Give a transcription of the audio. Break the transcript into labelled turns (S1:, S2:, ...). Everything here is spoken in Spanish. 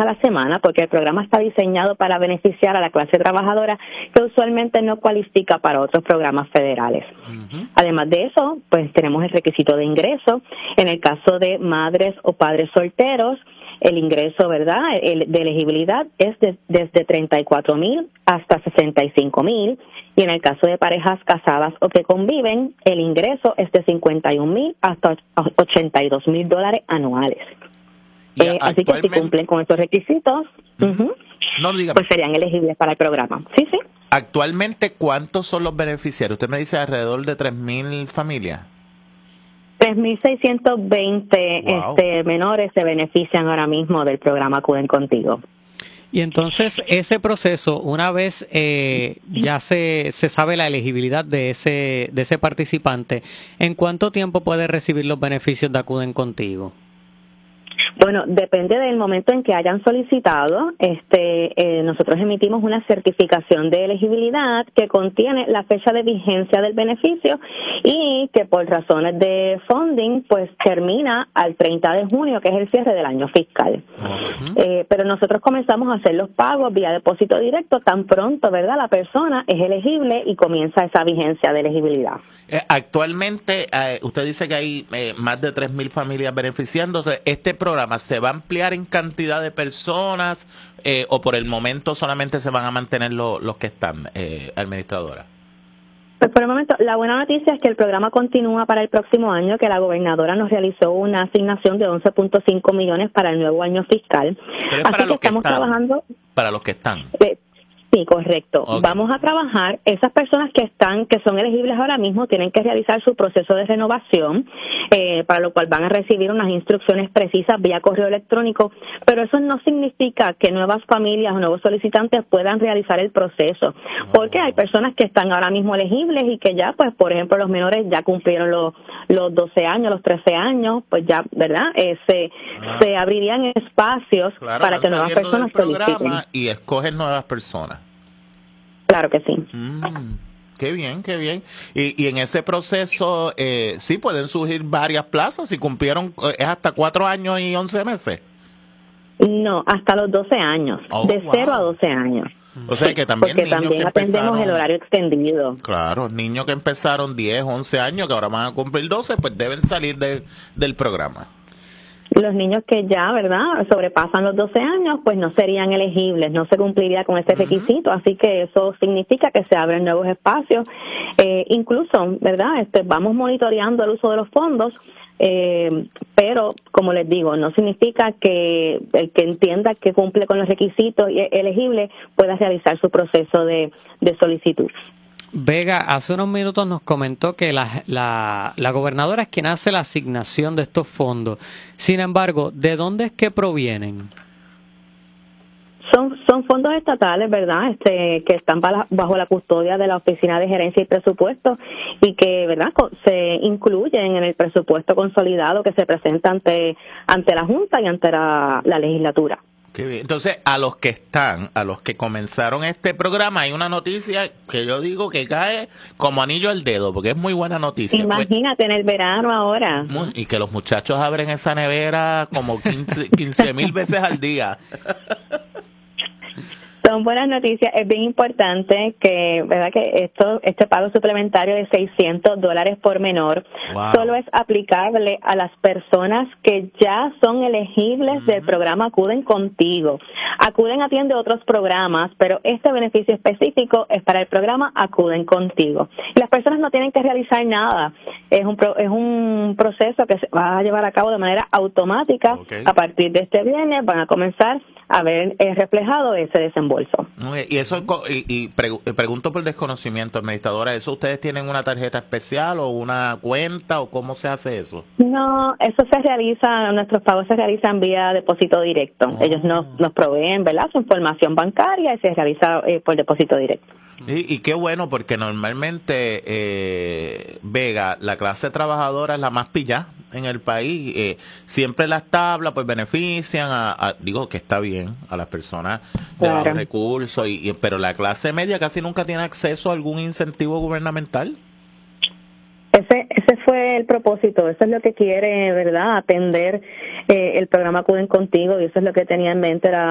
S1: a la semana, porque el programa está diseñado para beneficiar a la clase trabajadora que usualmente no cualifica para otros programas federales. Además de eso, pues tenemos el requisito de ingreso. En el caso de madres o padres solteros, el ingreso, ¿verdad?, de elegibilidad es desde 34,000 hasta 65,000, y en el caso de parejas casadas o que conviven, el ingreso es de 51,000 hasta $82,000 anuales. Así que si cumplen con esos requisitos, pues serían elegibles para el programa. Sí, sí.
S2: Actualmente, ¿cuántos son los beneficiarios? Usted me dice alrededor de 3,000 familias.
S1: 3,620 menores se benefician ahora mismo del programa Acuden Contigo.
S3: Y entonces ese proceso, una vez ya se sabe la elegibilidad de ese participante, ¿en cuánto tiempo puede recibir los beneficios de Acuden Contigo?
S1: Bueno, depende del momento en que hayan solicitado. Nosotros emitimos una certificación de elegibilidad que contiene la fecha de vigencia del beneficio y que por razones de funding, pues termina al 30 de junio, que es el cierre del año fiscal. Pero nosotros comenzamos a hacer los pagos vía depósito directo tan pronto, ¿verdad?, la persona es elegible y comienza esa vigencia de elegibilidad.
S2: Actualmente, usted dice que hay más de 3,000 familias beneficiándose. ¿Este programa se va a ampliar en cantidad de personas o por el momento solamente se van a mantener los que están, administradora?
S1: Pues por el momento, la buena noticia es que el programa continúa para el próximo año, que la gobernadora nos realizó una asignación de 11.5 millones para el nuevo año fiscal.
S2: Pero es para los que están.
S1: Trabajando.
S2: Para los que están.
S1: Sí, correcto. Okay. Vamos a trabajar. Esas personas que son elegibles ahora mismo tienen que realizar su proceso de renovación, para lo cual van a recibir unas instrucciones precisas vía correo electrónico, pero eso no significa que nuevas familias o nuevos solicitantes puedan realizar el proceso, porque hay personas que están ahora mismo elegibles y que ya, pues, por ejemplo, los menores ya cumplieron los 12 años, los 13 años, pues ya, ¿verdad? Se abrirían espacios para que nuevas personas soliciten.
S2: Y escogen nuevas personas.
S1: Claro que sí.
S2: Qué bien, qué bien. Y en ese proceso, sí pueden surgir varias plazas si cumplieron, ¿es hasta 4 años y 11 meses?
S1: No, hasta los 12 años, de 0 a 12 años.
S2: O sea que también
S1: porque también atendemos el horario extendido.
S2: Claro, niños que empezaron 10, 11 años, que ahora van a cumplir 12, pues deben salir del programa.
S1: Los niños que ya, ¿verdad?, sobrepasan los 12 años, pues no serían elegibles, no se cumpliría con ese requisito, así que eso significa que se abren nuevos espacios. Incluso, ¿verdad?, vamos monitoreando el uso de los fondos, pero, como les digo, no significa que el que entienda que cumple con los requisitos y es elegible pueda realizar su proceso de solicitud.
S3: Vega, hace unos minutos nos comentó que la gobernadora es quien hace la asignación de estos fondos. Sin embargo, ¿de dónde es que provienen?
S1: Son fondos estatales, ¿verdad?, que están bajo la custodia de la Oficina de Gerencia y Presupuesto y que, ¿verdad?, se incluyen en el presupuesto consolidado que se presenta ante la Junta y ante la legislatura.
S2: Qué bien. Entonces, a los que comenzaron este programa, hay una noticia que yo digo que cae como anillo al dedo, porque es muy buena noticia.
S1: Imagínate, en el verano ahora.
S2: Y que los muchachos abren esa nevera como 15,000 veces al día.
S1: Son buenas noticias. Es bien importante que, ¿verdad?, que este pago suplementario de $600 por menor solo es aplicable a las personas que ya son elegibles del programa Acuden Contigo. Acuden atiende otros programas, pero este beneficio específico es para el programa Acuden Contigo. Y las personas no tienen que realizar nada. Es un proceso que se va a llevar a cabo de manera automática. Okay. A partir de este viernes van a comenzar a ver reflejado ese desembolso.
S2: Y eso, pregunto por desconocimiento, administradora, ¿eso ustedes tienen una tarjeta especial o una cuenta o cómo se hace eso?
S1: No, eso se realiza, nuestros pagos se realizan vía depósito directo. Ellos nos proveen, ¿verdad?, su información bancaria y se realiza por depósito directo.
S2: Y qué bueno, porque normalmente, Vega, la clase trabajadora es la más pillada en el país. Siempre las tablas pues benefician digo que está bien, a las personas de bajos recursos, pero la clase media casi nunca tiene acceso a algún incentivo gubernamental.
S1: Ese fue el propósito, eso es lo que quiere, ¿verdad?, atender el programa Acuden Contigo, y eso es lo que tenía en mente